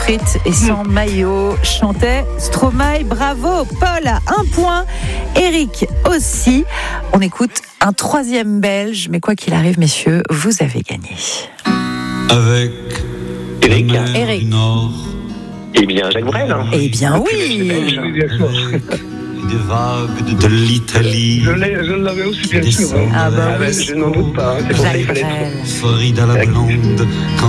frites et sans maillot, chantait Stromae. Bravo, Paul a 1 point, Eric aussi. On écoute un 3e belge, mais quoi qu'il arrive, messieurs, vous avez gagné. Avec Eric. Eric. Du Nord, Eh bien, Jacques Brel. Eh bien oui. Bien sûr. des vagues de l'Italie. Je l'avais aussi, bien sûr. Ah bah oui. Je n'en doute pas. C'est pour ça qu'il Jacques fallait Brel. Florida la blonde, quand